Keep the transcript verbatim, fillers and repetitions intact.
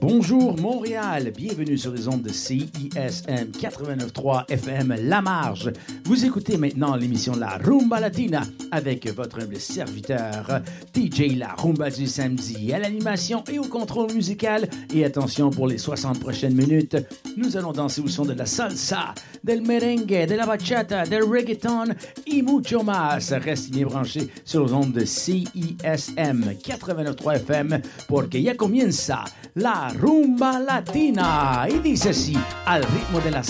Bonjour Montréal, bienvenue sur les ondes de C I S M quatre-vingt-neuf trois F M La Marge. Vous écoutez maintenant l'émission La Rumba Latina avec votre humble serviteur D J La Rumba du samedi à l'animation et au contrôle musical. Et attention pour les soixante prochaines minutes, nous allons danser au son de la salsa, del merengue, de la bachata, del reggaeton et mucho más. Restez bien branchés sur les ondes de C I S M quatre-vingt-neuf trois F M porque ya comienza la Rumba Latina y dice así al ritmo de la